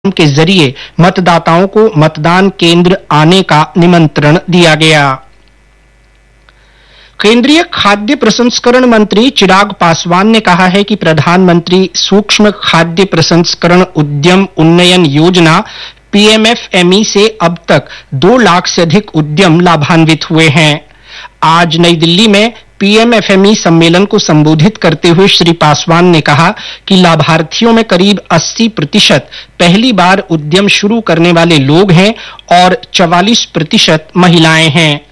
के जरिए मतदाताओं को मतदान केंद्र आने का निमंत्रण दिया गया। केंद्रीय खाद्य प्रसंस्करण मंत्री चिराग पासवान ने कहा है कि प्रधानमंत्री सूक्ष्म खाद्य प्रसंस्करण उद्यम उन्नयन योजना पीएमएफएमई से अब तक 2 लाख से अधिक उद्यम लाभान्वित हुए हैं। आज नई दिल्ली में पीएमएफएमई सम्मेलन को संबोधित करते हुए श्री पासवान ने कहा कि लाभार्थियों में करीब 80% पहली बार उद्यम शुरू करने वाले लोग हैं और 44% महिलाएं हैं।